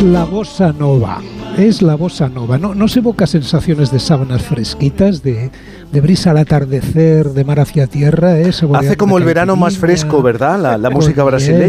la bossa nova. Es la bossa nova. No se evoca sensaciones de sábanas fresquitas, de brisa al atardecer, de mar hacia tierra. Hace como el verano más fresco, ¿verdad? La música brasileña.